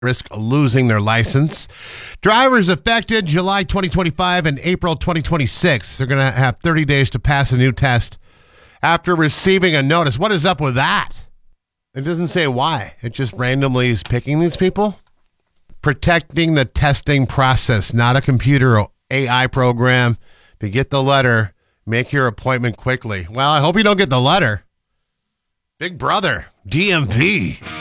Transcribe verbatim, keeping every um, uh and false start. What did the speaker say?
risk losing their license. Drivers affected July twenty twenty-five and April twenty twenty-six. They're going to have thirty days to pass a new test after receiving a notice. What is up with that? It doesn't say why. It just randomly is picking these people. Protecting the testing process, not a computer or A I program. If you get the letter, make your appointment quickly. Well, I hope you don't get the letter. Big Brother, D M V.